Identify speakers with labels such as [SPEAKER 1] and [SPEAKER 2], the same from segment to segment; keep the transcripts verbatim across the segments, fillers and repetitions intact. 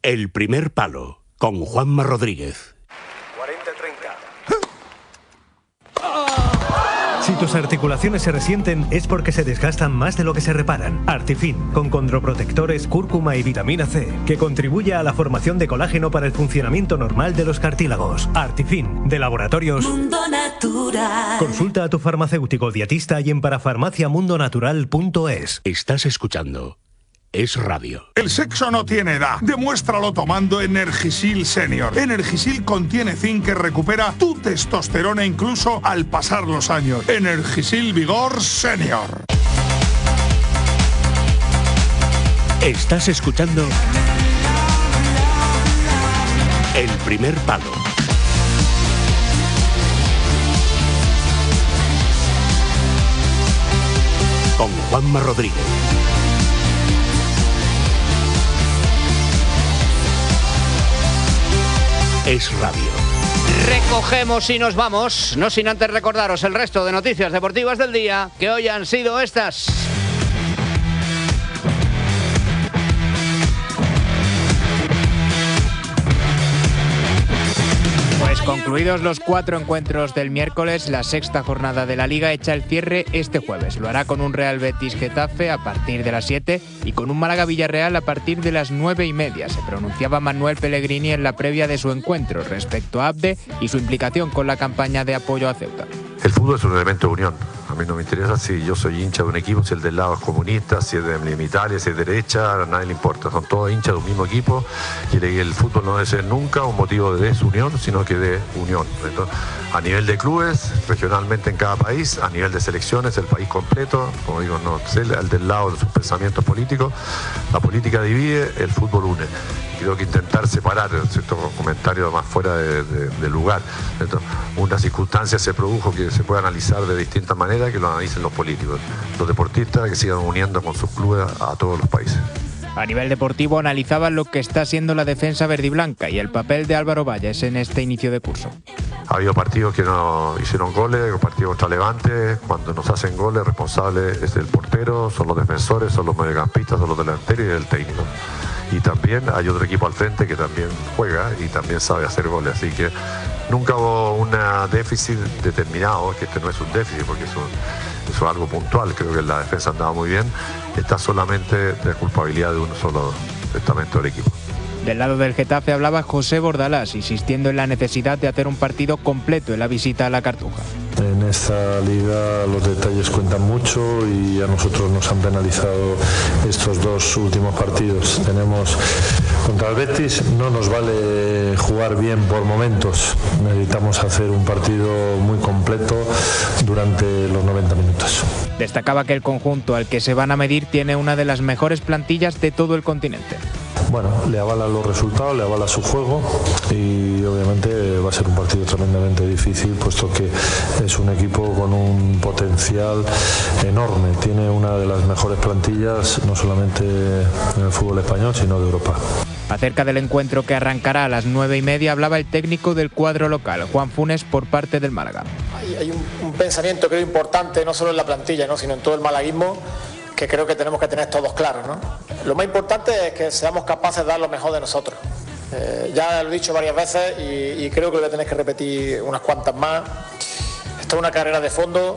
[SPEAKER 1] El primer palo, con Juanma Rodríguez.
[SPEAKER 2] cuarenta treinta.
[SPEAKER 3] Si tus articulaciones se resienten es porque se desgastan más de lo que se reparan. Artifin, con condroprotectores, cúrcuma y vitamina C, que contribuye a la formación de colágeno para el funcionamiento normal de los cartílagos. Artifin, de Laboratorios
[SPEAKER 4] Mundo Natural.
[SPEAKER 3] Consulta a tu farmacéutico dietista y en parafarmacia mundo natural punto es.
[SPEAKER 1] Estás escuchando Es Radio.
[SPEAKER 5] El sexo no tiene edad. Demuéstralo tomando Energisil Senior. Energisil contiene zinc que recupera tu testosterona incluso al pasar los años. Energisil Vigor Senior.
[SPEAKER 1] Estás escuchando El primer palo. Con Juanma Rodríguez. Es Radio.
[SPEAKER 6] Recogemos y nos vamos, no sin antes recordaros el resto de noticias deportivas del día, que hoy han sido estas. Pues concluidos los cuatro encuentros del miércoles, la sexta jornada de la Liga echa el cierre este jueves. Lo hará con un Real Betis-Getafe a partir de las siete y con un Málaga-Villarreal a partir de las nueve y media. Se pronunciaba Manuel Pellegrini en la previa de su encuentro respecto a Abde y su implicación con la campaña de apoyo a Ceuta.
[SPEAKER 7] El fútbol es un elemento de unión. A mí no me interesa si yo soy hincha de un equipo, si el del lado es comunista, si es de Italia, si es derecha, a nadie le importa. Son todos hinchas de un mismo equipo y el fútbol no debe ser nunca un motivo de desunión, sino que de unión. Entonces, a nivel de clubes, regionalmente en cada país, a nivel de selecciones, el país completo, como digo, no sé, el del lado de sus pensamientos políticos, la política divide, el fútbol une. Creo que intentar separar ciertos comentarios más fuera de, de, de lugar. Entonces, una circunstancia se produjo que se puede analizar de distintas maneras, que lo analicen los políticos, los deportistas que sigan uniendo con sus clubes a todos los países.
[SPEAKER 6] A nivel deportivo analizaban lo que está siendo la defensa verdiblanca y el papel de Álvaro Valles en este inicio de curso.
[SPEAKER 7] Ha habido partidos que no hicieron goles, partidos contra Levante. Cuando nos hacen goles, el responsable es el portero, son los defensores, son los mediocampistas, son los delanteros y el técnico. Y también hay otro equipo al frente que también juega y también sabe hacer goles. Así que nunca hubo un déficit determinado, que este no es un déficit porque es, un, es algo puntual. Creo que la defensa andaba muy bien. Está solamente de culpabilidad de un solo estamento del equipo.
[SPEAKER 6] Del lado del Getafe hablaba José Bordalás, insistiendo en la necesidad de hacer un partido completo en la visita a la Cartuja.
[SPEAKER 8] En esta liga los detalles cuentan mucho y a nosotros nos han penalizado estos dos últimos partidos. Tenemos contra el Betis, no nos vale jugar bien por momentos. Necesitamos hacer un partido muy completo durante los noventa minutos.
[SPEAKER 6] Destacaba que el conjunto al que se van a medir tiene una de las mejores plantillas de todo el continente.
[SPEAKER 8] Bueno, le avala los resultados, le avala su juego y obviamente va a ser un partido tremendamente difícil, puesto que es un equipo con un potencial enorme. Tiene una de las mejores plantillas, no solamente en el fútbol español, sino de Europa.
[SPEAKER 6] Acerca del encuentro que arrancará a las nueve y media hablaba el técnico del cuadro local, Juan Funes, por parte del Málaga.
[SPEAKER 9] Hay, hay un, un pensamiento creo importante, no solo en la plantilla, ¿no?, sino en todo el malaguismo, que creo que tenemos que tener todos claros, ¿no? Lo más importante es que seamos capaces de dar lo mejor de nosotros. Eh, ya lo he dicho varias veces y, y creo que lo voy a tener que repetir unas cuantas más. Esto es una carrera de fondo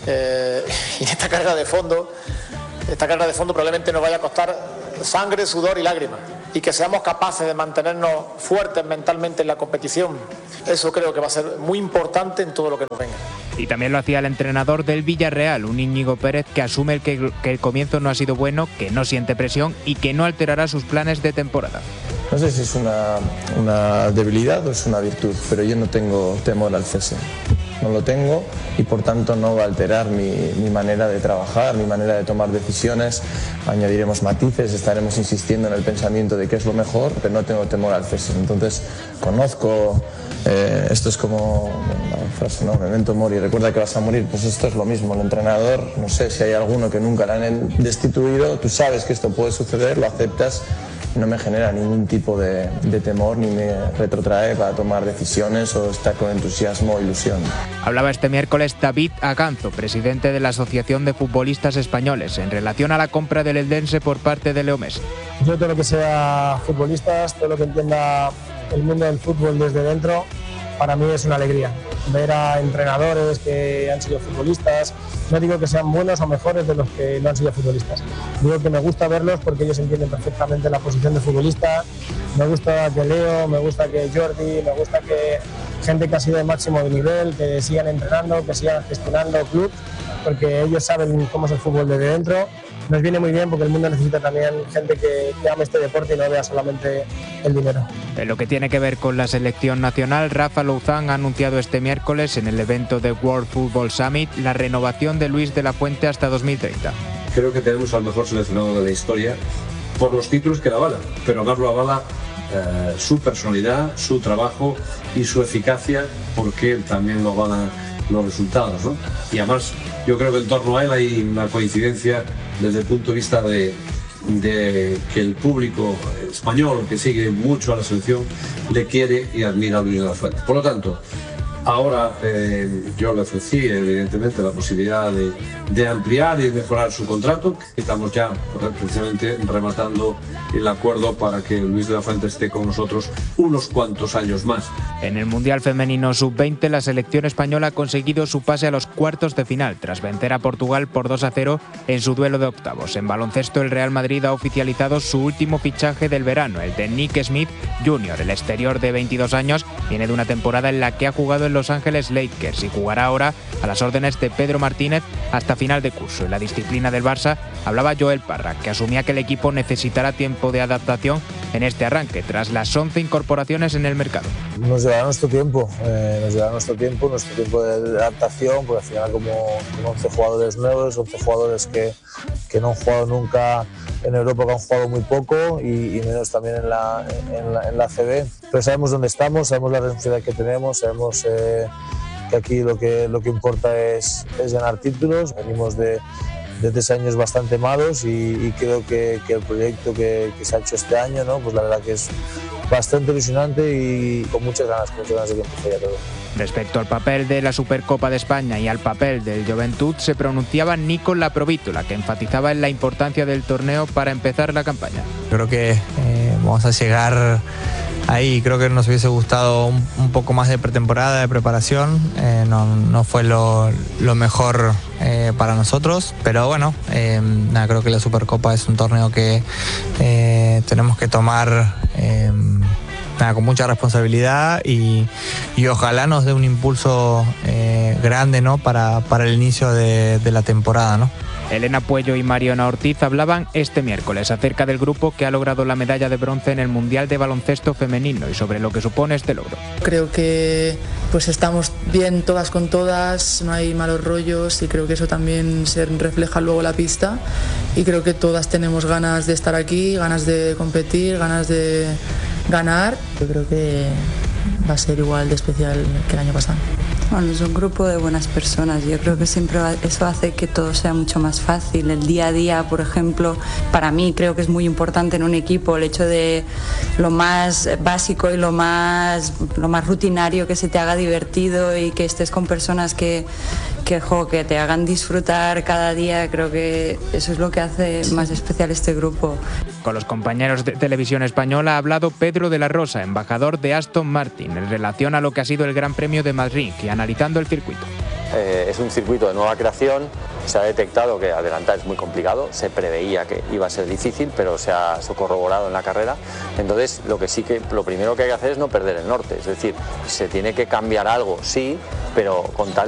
[SPEAKER 9] eh, y en esta carrera de fondo, esta carrera de fondo probablemente nos vaya a costar sangre, sudor y lágrimas. Y que seamos capaces de mantenernos fuertes mentalmente en la competición. Eso creo que va a ser muy importante en todo lo que nos venga.
[SPEAKER 6] Y también lo hacía el entrenador del Villarreal, un Íñigo Pérez que asume el que, que el comienzo no ha sido bueno, que no siente presión y que no alterará sus planes de temporada.
[SPEAKER 10] No sé si es una, una debilidad o es una virtud, pero yo no tengo temor al cese. No lo tengo y por tanto no va a alterar mi, mi manera de trabajar, mi manera de tomar decisiones. Añadiremos matices, estaremos insistiendo en el pensamiento de qué es lo mejor, pero no tengo temor al cese. Entonces conozco, eh, esto es como la frase, ¿no? Memento mori, recuerda que vas a morir. Pues esto es lo mismo, el entrenador, no sé si hay alguno que nunca le han destituido, tú sabes que esto puede suceder, lo aceptas no me genera ningún tipo de, de temor ni me retrotrae para tomar decisiones o estar con entusiasmo o ilusión.
[SPEAKER 6] Hablaba este miércoles David Aganzo, presidente de la Asociación de Futbolistas Españoles, en relación a la compra del Eldense por parte de Leo Messi.
[SPEAKER 2] Yo todo lo que sea futbolistas, todo lo que entienda el mundo del fútbol desde dentro, para mí es una alegría. Ver a entrenadores que han sido futbolistas, no digo que sean buenos o mejores de los que no han sido futbolistas, digo que me gusta verlos porque ellos entienden perfectamente la posición de futbolista. Me gusta que Leo, me gusta que Jordi, me gusta que gente que ha sido de máximo nivel, que sigan entrenando, que sigan gestionando club, porque ellos saben cómo es el fútbol desde dentro. Nos viene muy bien porque el mundo necesita también gente que, que ame este deporte y no vea solamente el dinero.
[SPEAKER 6] En lo que tiene que ver con la selección nacional, Rafa Louzán ha anunciado este miércoles en el evento de World Football Summit la renovación de Luis de la Fuente hasta dos mil treinta.
[SPEAKER 11] Creo que tenemos al mejor seleccionado de la historia por los títulos que la avala, pero más lo avala eh, su personalidad, su trabajo y su eficacia, porque también lo avalan los resultados, ¿no? Y además yo creo que en torno a él hay una coincidencia desde el punto de vista de, de que el público español, que sigue mucho a la selección, le quiere y admira a Luis de la Fuente. Por lo tanto, ahora eh, yo le ofrecí evidentemente la posibilidad de, de ampliar y mejorar su contrato. Estamos ya precisamente rematando el acuerdo para que Luis de la Fuente esté con nosotros unos cuantos años más.
[SPEAKER 6] En el Mundial Femenino sub veinte, la selección española ha conseguido su pase a los cuartos de final tras vencer a Portugal por dos a cero en su duelo de octavos. En baloncesto, el Real Madrid ha oficializado su último fichaje del verano, el de Nick Smith junior El exterior de veintidós años viene de una temporada en la que ha jugado en Los Ángeles Lakers y jugará ahora a las órdenes de Pedro Martínez hasta final de curso. En la disciplina del Barça hablaba Joel Parra, que asumía que el equipo necesitará tiempo de adaptación en este arranque, tras las once incorporaciones en el mercado.
[SPEAKER 12] Nos llevará nuestro tiempo, eh, nos llevará nuestro tiempo, nuestro tiempo de adaptación, porque al final como, como once jugadores nuevos, once jugadores que, que no han jugado nunca en Europa, que han jugado muy poco y, y menos también en la, en, la, en la A C B. Pero sabemos dónde estamos, sabemos la responsabilidad que tenemos, sabemos eh, que aquí lo que, lo que importa es, es ganar títulos. Venimos de, de tres años bastante malos y, y creo que, que el proyecto que, que se ha hecho este año, ¿no? Pues la verdad que es bastante ilusionante y con muchas ganas, con muchas ganas de que empiece ya todo.
[SPEAKER 6] Respecto al papel de la Supercopa de España y al papel del Joventut, se pronunciaba Nico Laprovítola, que enfatizaba en la importancia del torneo para empezar la campaña.
[SPEAKER 13] Creo que eh, vamos a llegar ahí, creo que nos hubiese gustado un, un poco más de pretemporada, de preparación, eh, no, no fue lo, lo mejor eh, para nosotros, pero bueno, eh, nada, creo que la Supercopa es un torneo que eh, tenemos que tomar eh, nada, con mucha responsabilidad y, y ojalá nos dé un impulso eh, grande, ¿no? para, para el inicio de, de la temporada, ¿no?
[SPEAKER 6] Elena Puello y Mariona Ortiz hablaban este miércoles acerca del grupo que ha logrado la medalla de bronce en el Mundial de Baloncesto Femenino y sobre lo que supone este logro.
[SPEAKER 14] Creo que pues estamos bien todas con todas, no hay malos rollos y creo que eso también se refleja luego en la pista y creo que todas tenemos ganas de estar aquí, ganas de competir, ganas de ganar. Yo creo que va a ser igual de especial que el año pasado.
[SPEAKER 15] Bueno, es un grupo de buenas personas. Yo creo que siempre eso hace que todo sea mucho más fácil. El día a día, por ejemplo, para mí creo que es muy importante en un equipo el hecho de lo más básico y lo más, lo más rutinario, que se te haga divertido y que estés con personas que, que, jo, que te hagan disfrutar cada día. Creo que eso es lo que hace más especial este grupo.
[SPEAKER 6] Con los compañeros de Televisión Española ha hablado Pedro de la Rosa, embajador de Aston Martin, en relación a lo que ha sido el Gran Premio de Madrid y analizando el circuito.
[SPEAKER 16] Eh, es un circuito de nueva creación, se ha detectado que adelantar es muy complicado, se preveía que iba a ser difícil, pero se ha corroborado en la carrera. Entonces, lo que sí que lo primero que hay que hacer es no perder el norte, es decir, se tiene que cambiar algo, sí, pero con tal